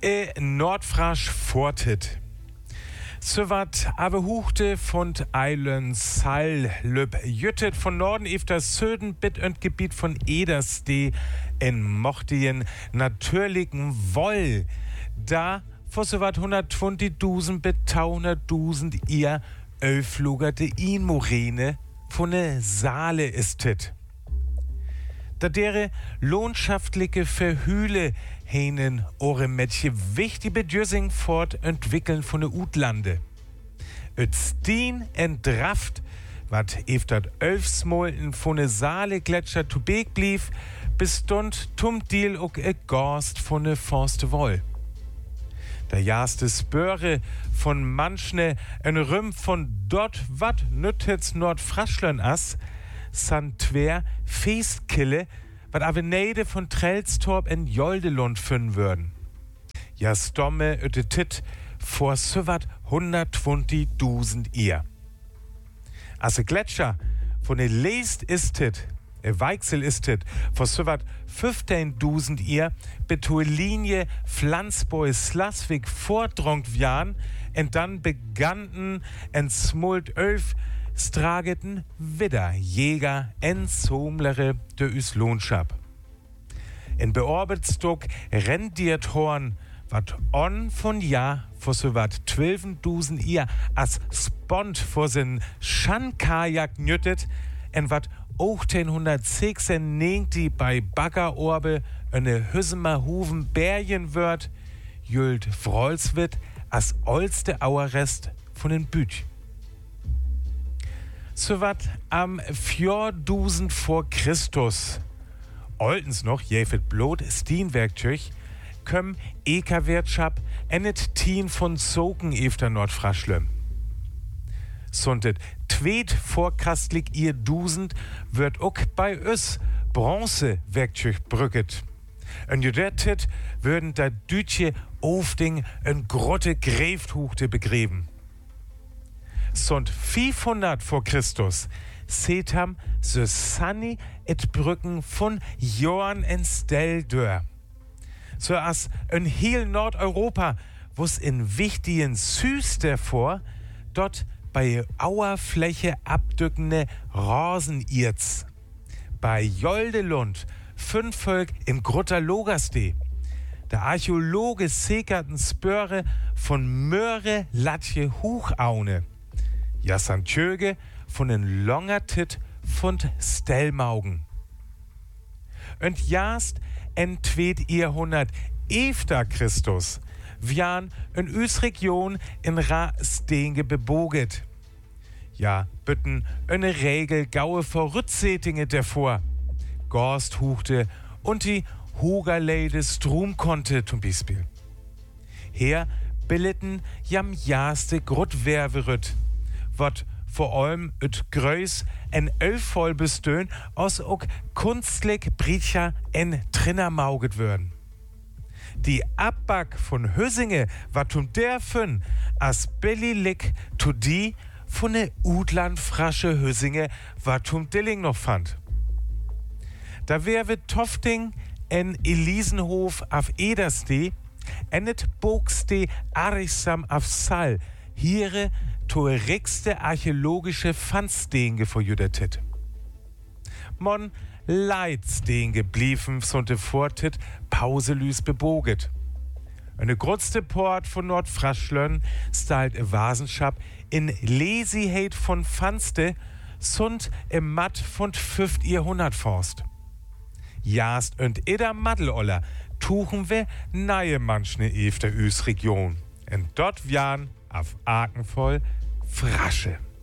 Nordfrasch fortet. So wat aber huchte von Eilen Sall löb jüttet von Norden efter Söden bit und Gebiet von Edersdee in Mochtien natürlichen Woll. Da vor so wat 120.000 bis 200.000 ihr öflugerte Inmorene von ne Saale istet. Da dere lohnschaftliche Verhühle hänen ore Mädchen wichtige Bedürfing fortentwickeln von ne Utlande. Et Stien entdraft, wat eftat Ölfsmolten von ne Saale Gletscher zu Beek blieb, bestund tum Deal ook e Gorst von ne Forste Woll. Da jaste Spöre von manchne en Rüm von dort wat nüttets Nordfraschlern ass, san twer Feestkille, wat Avenede von Trelstorp en Joldelund fünn würden. Ja stomme öte tit vor so wat 120.000 ihr. Asse Gletscher von e Leest istet, Weichsel istet, vor so wat 15.000 ihr, betue Linie Flansboy-Slasvik vordrongt wjan, und dann begannten en smult öf strageten wieder Jäger en Somlere de üs Lohnschab. In Beorbitstock rendiert Horn, wat on von Jahr vor so wat 12.000 ihr as Spont vor sin Schankajak nüttet, en wat 1896 bei Baggerorbe eine Hüssemer Huven Bergen wird, jült Frolswit as olste Auerrest von den Büt. So wat am 4000 vor Christus, oltens noch jäfet blot Stienwerktöch, kömm Eka-Wirtschap ennet Tien von Soken efter Nordfraschlem. Sontet tweet vorkastlich ihr Dusend wird ook bei ös Bronzewerktöch brücket. Und judertet würden da Dütje Ofding en grotte Gräfthuchte begräben. Sont 500 vor Christus setam so Sunny et Brücken von Jorn en Steldör. So as en heel Nordeuropa, wo's in wichtigen Süß davor, dort bei Auerfläche abdückende Rosenirz. Bei Joldelund, 5 Volk im Grutter Logerstee. Der Archäologe sekerten Spöre von Möhre Latje Huchaune. Jassan Tjöge von den Longertit von Stellmaugen. Und jast entweht ihr 100 efter Christus, wjan in üs Region in Ra-Stenge beboget. Ja, bütten eine Regel gaue Vorrützetinge davor. Gorst huchte und die Hugerleide Strum konnte zum Beispiel. Her billeten jam jaste Grutwerverüt, wat vor allem üt Größ en Ölvoll bestön aus ook kunstlich Bricher en Trinnermauget würden. Die Abback von Hüssinge war tum der fün, as billig to die von ne Udlandfrasche Hüssinge war tum Dilling noch fand. Da wär Tofting en Elisenhof auf Edersdee, ennet Bogstee Arisam auf Sall, hiere toerigste archäologische Pfandstenge vor Judertit. Mon Leitstenge bliefen sonte vortit pauselüs beboget. Eine größte Port von Nordfraschlön stalt e Wasenschap in Lesiheit von Pfandste sunt im Matt von 5 Jahrhundert Forst. Jast und eder Maddeloller tuchen wir neue manchne efter Üs Region. Und dort wjan auf Akenvoll Frasche.